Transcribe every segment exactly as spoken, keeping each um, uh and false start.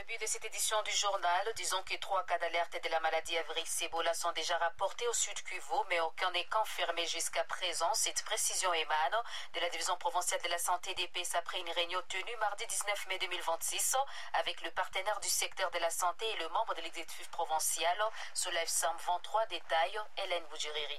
début de cette édition du journal, disons que trois cas d'alerte de la maladie à virus Ebola sont déjà rapportés au Sud Kivu, mais aucun n'est confirmé jusqu'à présent. Cette précision émane de la division provinciale de la santé d'E P S après une réunion tenue mardi dix-neuf mai deux mille vingt-six avec le partenaire du secteur de la santé et le membre de l'exécutif provincial. Soulève cent vingt-trois détails, Hélène Boudjiriri.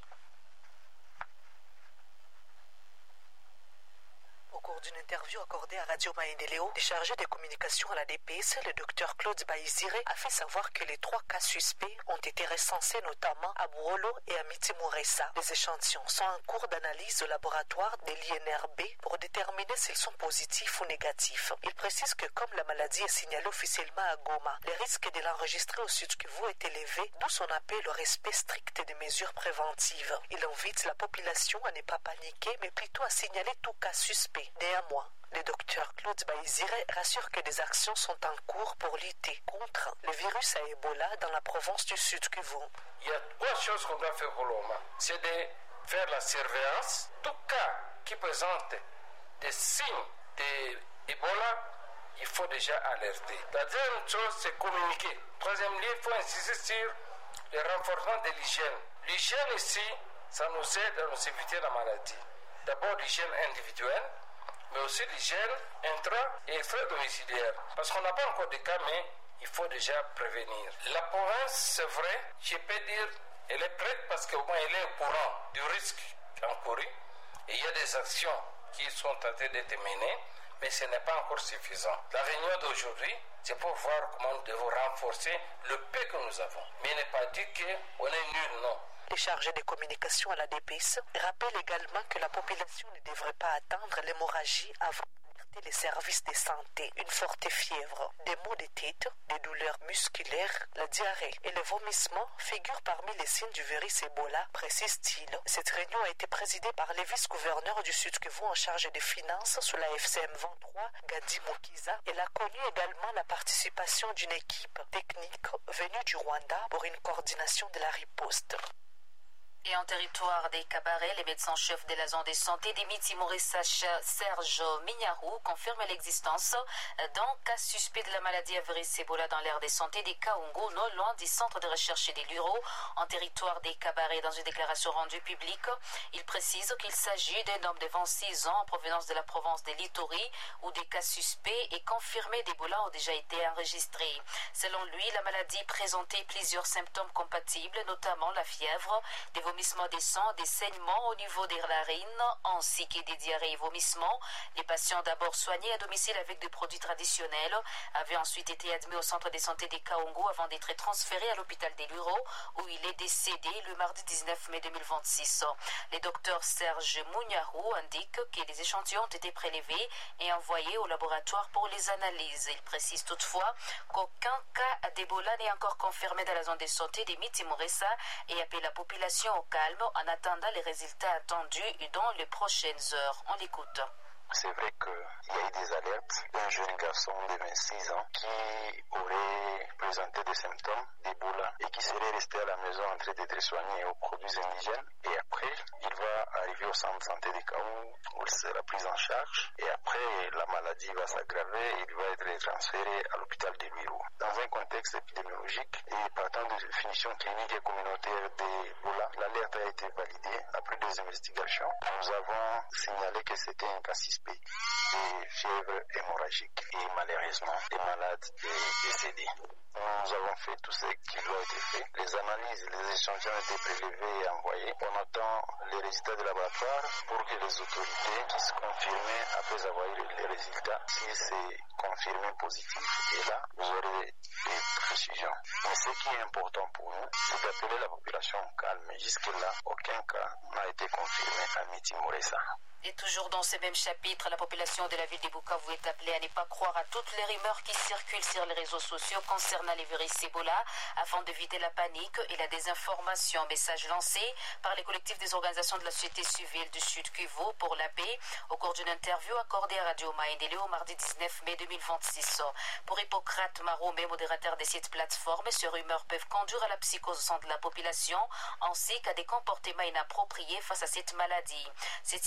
Au cours d'une interview accordée à Radio Maendeleo, le chargé des communications à la D P S, le docteur Claude Baïzire, a fait savoir que les trois cas suspects ont été recensés notamment à Bouolo et à Mitimuresa. Les échantillons sont en cours d'analyse au laboratoire de l'I N R B pour déterminer s'ils sont positifs ou négatifs. Il précise que comme la maladie est signalée officiellement à Goma, le risque de l'enregistrer au Sud Kivu est élevé, d'où son appel au respect strict des mesures préventives. Il invite la population à ne pas paniquer, mais plutôt à signaler tout cas suspect. Néanmoins, le docteur Claude Baïzire rassure que des actions sont en cours pour lutter contre le virus à Ebola dans la province du Sud Kivu. Il y a trois choses qu'on doit faire pour le moment. C'est de faire la surveillance. Tout cas qui présente des signes d'Ebola, il faut déjà alerter. La deuxième chose, c'est communiquer. Troisième lieu, il faut insister sur le renforcement de l'hygiène. L'hygiène ici, ça nous aide à nous éviter la maladie. D'abord l'hygiène individuelle, mais aussi l'hygiène intra- et extra-domiciliaire. Parce qu'on n'a pas encore de cas, mais il faut déjà prévenir. La province, c'est vrai, je peux dire, elle est prête parce qu'au moins elle est au courant du risque encouru. Et il y a des actions qui sont en train d'être menées, mais ce n'est pas encore suffisant. La réunion d'aujourd'hui, c'est pour voir comment nous devons renforcer le peu que nous avons. Mais il n'est pas dit qu'on est nul, non. Les chargés de communication à la D P S rappellent également que la population ne devrait pas attendre l'hémorragie avant d'alerter les services de santé. Une forte fièvre, des maux de tête, des douleurs musculaires, la diarrhée et le vomissement figurent parmi les signes du virus Ebola, précise-t-il. Cette réunion a été présidée par le vice-gouverneur du Sud Kivu en charge des finances sous la F C M vingt-trois, Gadi Mukiza. Elle a connu également la participation d'une équipe technique venue du Rwanda pour une coordination de la riposte. Et en territoire des cabarets, les médecins-chefs de la zone de santé des Mitimuresa, Serge Mignarou, confirment l'existence d'un cas suspect de la maladie à virus Ebola dans l'aire de santé des Kaungu, non loin du centre de recherche des Luro, en territoire des cabarets. Dans une déclaration rendue publique, il précise qu'il s'agit d'un homme de vingt-six ans en provenance de la province de l'Ituri, où des cas suspects et confirmés d'Ebola ont déjà été enregistrés. Selon lui, la maladie présentait plusieurs symptômes compatibles, notamment la fièvre, des vomissements des sangs, des saignements au niveau des narines, ainsi que des diarrhées et vomissements. Les patients d'abord soignés à domicile avec des produits traditionnels avaient ensuite été admis au centre de santé des Kaungu avant d'être transférés à l'hôpital des Luro, où il est décédé le mardi dix-neuf mai deux mille vingt-six. Le docteur Serge Mouniarou indique que des échantillons ont été prélevés et envoyés au laboratoire pour les analyses. Il précise toutefois qu'aucun cas d'Ebola n'est encore confirmé dans la zone de santé des Mitimuresa et appelle la population au calme en attendant les résultats attendus dans les prochaines heures. On l'écoute. C'est vrai qu'il y a eu des alertes d'un jeune garçon de vingt-six ans qui aurait présenté des symptômes d'Ebola et qui serait resté à la maison en train d'être soigné aux produits indigènes. Et après, il va arriver au centre de santé de Kaou où il sera pris en charge. Et après, la maladie va s'aggraver et il va être transféré à l'hôpital de Luiro. Dans un contexte épidémiologique et partant de définition clinique et communautaire d'Ebola, l'alerte a été validée après des investigations. Nous avons signalé que c'était un cas suspect des fièvres hémorragiques et malheureusement les malades est décédé. Nous avons fait tout ce qui doit être fait. Les analyses, les échantillons ont été prélevés et envoyés. On attend les résultats de laboratoire pour que les autorités puissent confirmer après avoir eu les résultats si c'est confirmé positif. Et là, vous aurez des précisions. Mais ce qui est important pour nous, c'est d'appeler la population au calme. Jusque-là, aucun cas n'a été confirmé à Mitimuresa. Et toujours dans ce même chapitre, la population de la ville de Bukavu est appelée à ne pas croire à toutes les rumeurs qui circulent sur les réseaux sociaux concernant les virus Ebola afin d'éviter la panique et la désinformation. Message lancé par les collectifs des organisations de la société civile du Sud Kivu pour la paix au cours d'une interview accordée à Radio Maendeleo mardi dix-neuf mai deux mille vingt-six. Pour Hippocrate Maromé, modérateur de cette plateforme, ces rumeurs peuvent conduire à la psychose au sein de la population ainsi qu'à des comportements inappropriés face à cette maladie. Cette situation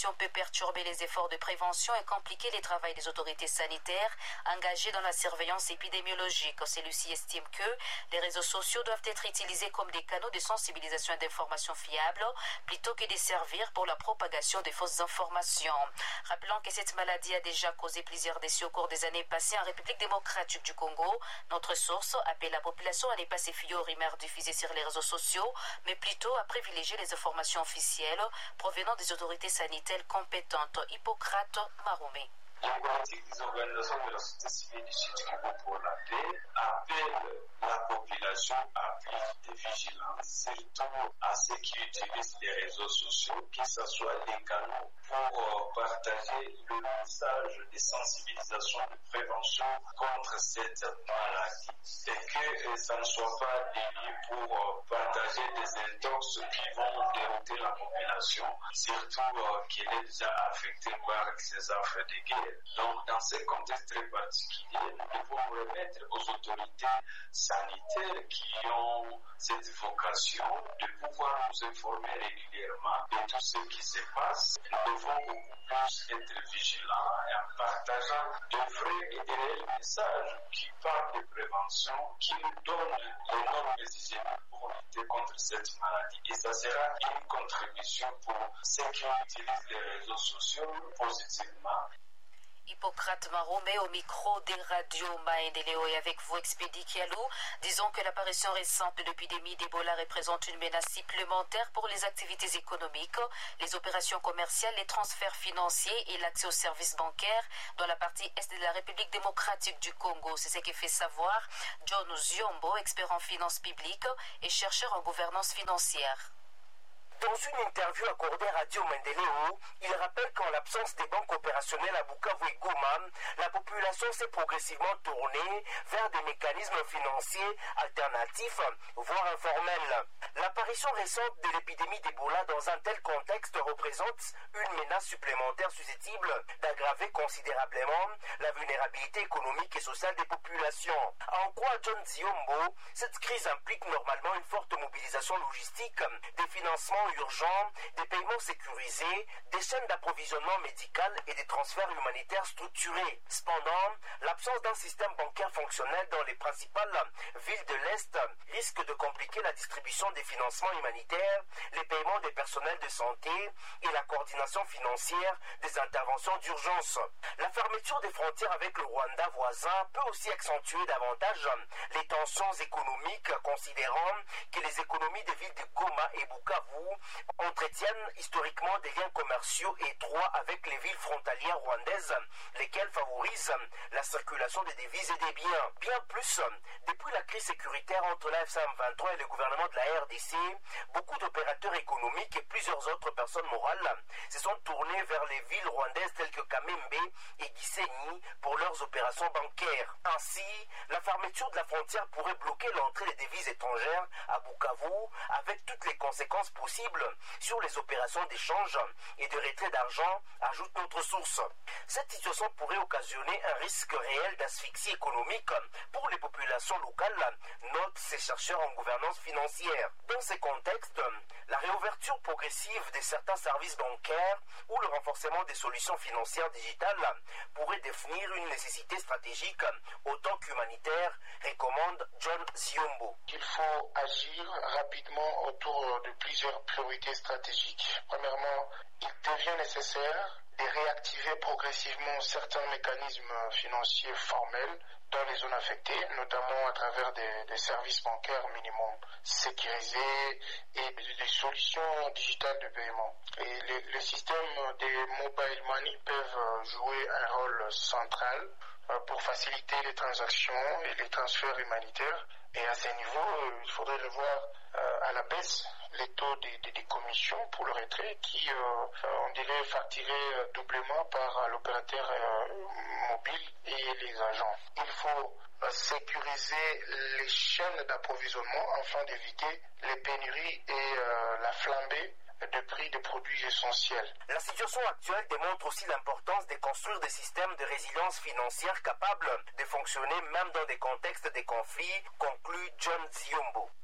situation peut perturber les efforts de prévention et compliquer les travaux des autorités sanitaires engagées dans la surveillance épidémiologique. Celui-ci estime que les réseaux sociaux doivent être utilisés comme des canaux de sensibilisation et d'information fiables plutôt que de servir pour la propagation de fausses informations. Rappelons que cette maladie a déjà causé plusieurs décès au cours des années passées en République démocratique du Congo. Notre source appelle la population à ne pas se fier aux rumeurs diffusées sur les réseaux sociaux, mais plutôt à privilégier les informations officielles provenant des autorités sanitaires compétentes. Hippocrate Maroumé. La politique des organisations de la société civile du Sud Kivu pour la paix appelle la population à plus de vigilance, surtout à ceux qui utilisent les réseaux sociaux, que ce soit les canaux pour partager le message de sensibilisation, de prévention contre cette maladie, et que ça ne soit pas des lieux pour partager des intox qui vont dérouter la population, surtout qu'elle est déjà affectée par ces affaires de guerre. Donc, dans ce contexte très particulier, nous devons remettre aux autorités sanitaires qui ont cette vocation de pouvoir nous informer régulièrement de tout ce qui se passe. Nous devons beaucoup plus être vigilants en partageant de vrais et de réels messages qui parlent de prévention, qui nous donnent les normes hygiéniques pour lutter contre cette maladie. Et ça sera une contribution pour ceux qui utilisent les réseaux sociaux positivement. Hippocrate Maroumé au micro des radios Maendeleo et avec vous Expédie Kialou. Disons que l'apparition récente de l'épidémie d'Ebola représente une menace supplémentaire pour les activités économiques, les opérations commerciales, les transferts financiers et l'accès aux services bancaires dans la partie est de la République démocratique du Congo. C'est ce que fait savoir John Ziombo, expert en finances publiques et chercheur en gouvernance financière. Dans une interview accordée à Radio Maendeleo, il rappelle qu'en l'absence des banques opérationnelles à Bukavu et Goma, la population s'est progressivement tournée vers des mécanismes financiers alternatifs, voire informels. L'apparition récente de l'épidémie d'Ebola dans un tel contexte représente une menace supplémentaire susceptible d'aggraver considérablement la vulnérabilité économique et sociale des populations. En quoi John Ziombo, cette crise implique normalement une forte mobilisation logistique, des financements urgents, des paiements sécurisés, des chaînes d'approvisionnement médical et des transferts humanitaires structurés. Cependant, l'absence d'un système bancaire fonctionnel dans les principales villes de l'Est risque de compliquer la distribution des financements humanitaires, les paiements des personnels de santé et la coordination financière des interventions d'urgence. La fermeture des frontières avec le Rwanda voisin peut aussi accentuer davantage les tensions économiques, considérant que les économies des villes de Goma et Bukavu entretiennent historiquement des liens commerciaux étroits avec les villes frontalières rwandaises, lesquelles favorisent la circulation des devises et des biens. Bien plus, depuis la crise sécuritaire entre la F C M vingt-trois et le gouvernement de la R D C, beaucoup d'opérateurs économiques et plusieurs autres personnes morales se sont tournés vers les villes rwandaises telles que Kamembe et Gisenyi pour leurs opérations bancaires. Ainsi, la fermeture de la frontière pourrait bloquer l'entrée des devises étrangères à Bukavu avec toutes les conséquences possibles sur les opérations d'échange et de retrait d'argent, ajoute notre source. Cette situation pourrait occasionner un risque réel d'asphyxie économique pour les populations locales, notent ces chercheurs en gouvernance financière. Dans ces contextes, la réouverture progressive de certains services bancaires ou le renforcement des solutions financières digitales pourrait définir une nécessité stratégique autant qu'humanitaire, recommande John Ziombo. Il faut agir rapidement autour de plusieurs priorités stratégiques. Premièrement, il devient nécessaire de réactiver progressivement certains mécanismes financiers formels dans les zones affectées, notamment à travers des, des services bancaires minimum sécurisés et des solutions digitales de paiement. Et les, les systèmes des mobile money peuvent jouer un rôle central pour faciliter les transactions et les transferts humanitaires. Et à ce niveau, il faudrait revoir euh, à la baisse les taux des, des, des commissions pour le retrait qui, euh, on dirait, facturés doublement par l'opérateur euh, mobile et les agents. Il faut euh, sécuriser les chaînes d'approvisionnement afin d'éviter les pénuries et euh, la flambée de prix de produits essentiels. La situation actuelle démontre aussi l'importance de construire des systèmes de résilience financière capables de fonctionner même dans des contextes de conflits, conclut John Ziombo.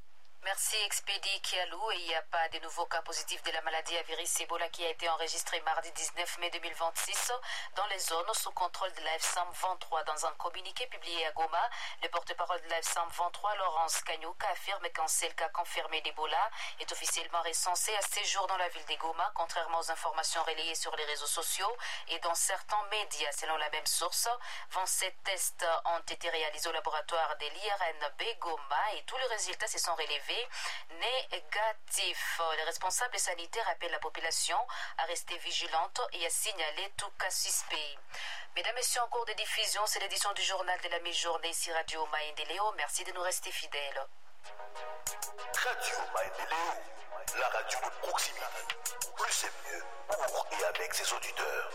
Merci Expédie Kialou. Et il n'y a pas de nouveaux cas positifs de la maladie à virus Ebola qui a été enregistré mardi dix-neuf mai deux mille vingt-six dans les zones sous contrôle de la F C A M vingt-trois. Dans un communiqué publié à Goma, le porte-parole de la F C A M vingt-trois, Laurence Kanyuka, affirme qu'un seul cas confirmé d'Ebola est officiellement recensé à ce jour dans la ville de Goma, contrairement aux informations relayées sur les réseaux sociaux et dans certains médias. Selon la même source, vingt-sept tests ont été réalisés au laboratoire de l'I R N B Goma et tous les résultats se sont relevés négatifs. Les responsables sanitaires appellent la population à rester vigilante et à signaler tout cas suspect. Mesdames et messieurs, en cours de diffusion, c'est l'édition du journal de la mi-journée ici Radio Maendeleo. Merci de nous rester fidèles. Radio Maendeleo, la radio de proximité. Plus et mieux pour et avec ses auditeurs.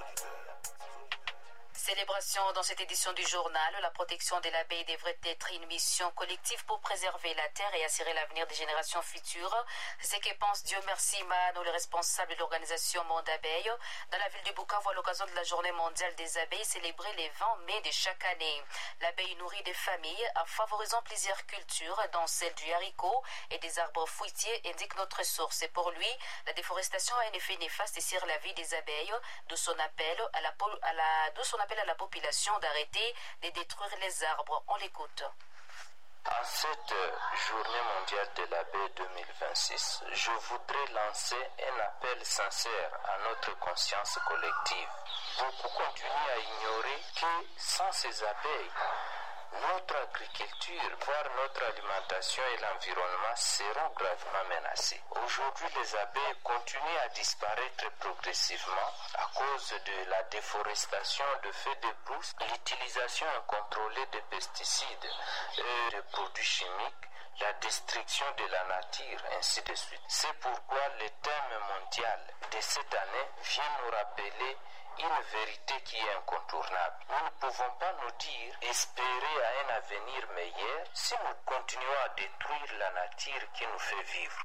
Célébration dans cette édition du journal, la protection de l'abeille devrait être une mission collective pour préserver la terre et assurer l'avenir des générations futures. C'est ce que pense Dieu merci Mano, le responsable de l'organisation Monde Abeille, dans la ville de Bukavu à l'occasion de la journée mondiale des abeilles célébrée le vingt mai de chaque année. L'abeille nourrit des familles en favorisant plusieurs cultures, dont celle du haricot et des arbres fruitiers, indique notre source. Et pour lui, la déforestation a un effet néfaste sur la vie des abeilles, d'où son appel à la, à la, d'où son appel à la population d'arrêter de détruire les arbres. On l'écoute. En cette journée mondiale de l'abeille deux mille vingt-six, je voudrais lancer un appel sincère à notre conscience collective. Beaucoup continuent à ignorer que sans ces abeilles, notre agriculture, voire notre alimentation et l'environnement seront gravement menacés. Aujourd'hui, les abeilles continuent à disparaître progressivement à cause de la déforestation de feux de brousse, l'utilisation incontrôlée de pesticides et de produits chimiques, la destruction de la nature, ainsi de suite. C'est pourquoi le thème mondial de cette année vient nous rappeler une vérité qui est incontournable. Nous ne pouvons pas nous dire espérer à un avenir meilleur si nous continuons à détruire la nature qui nous fait vivre.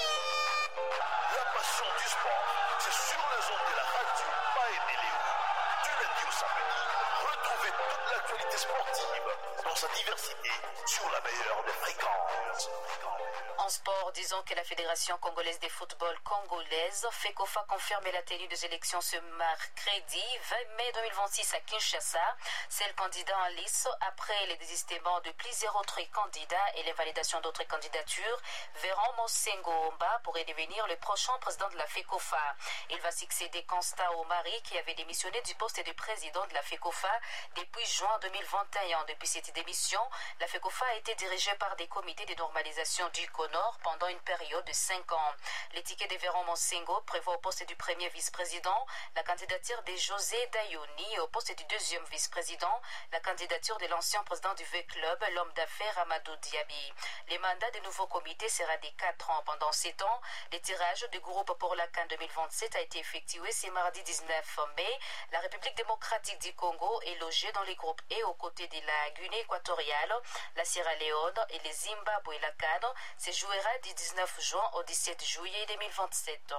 La passion du sport, c'est sur les ondes de la radio Maendeleo. Du lundi au samedi, retrouvez toute l'actualité sportive dans sa diversité sur la meilleure des fréquences. En sport, disons que la Fédération congolaise de football congolaise, FECOFA, confirme la tenue des élections ce mercredi vingt mai deux mille vingt-six à Kinshasa. C'est le candidat en lice après les désistements de plusieurs autres candidats et les validations d'autres candidatures. Véran Mosengo-Omba pourrait devenir le prochain président de la FECOFA. Il va succéder Constant Omari qui avait démissionné du poste de président de la FECOFA depuis juin deux mille vingt et un. Depuis cette démission, la FECOFA a été dirigée par des comités de normalisation du Nord pendant une période de cinq ans. L'étiquette de Véran Monsengo prévoit au poste du premier vice-président la candidature de José Dayoni et au poste du deuxième vice-président la candidature de l'ancien président du V-Club, l'homme d'affaires Amadou Diaby. Les mandats des nouveaux comités sera de quatre ans. Pendant sept ans, le tirage du groupe pour la CAN deux mille vingt-sept a été effectué ce mardi dix-neuf mai. La République démocratique du Congo est logée dans les groupes E aux côtés de la Guinée équatoriale, la Sierra Leone et les Zimbabwe et la CAN. Se jouera du dix-neuf juin au dix-sept juillet deux mille vingt-sept.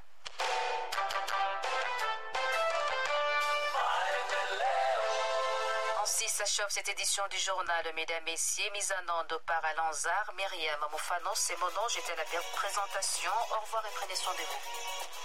Ainsi s'achève cette édition du journal, mesdames, messieurs, mise en onde par Alanzar, Myriam Moufanos et mon nom, j'étais à la présentation. Au revoir et prenez soin de vous.